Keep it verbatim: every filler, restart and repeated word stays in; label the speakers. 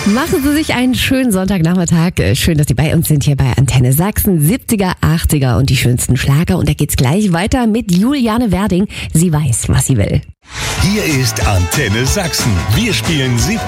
Speaker 1: Machen Sie sich einen schönen Sonntagnachmittag. Schön, dass Sie bei uns sind hier bei Antenne Sachsen. siebziger, achtziger und die schönsten Schlager. Und da geht's gleich weiter mit Juliane Werding. Sie weiß, was sie will.
Speaker 2: Hier ist Antenne Sachsen. Wir spielen siebzig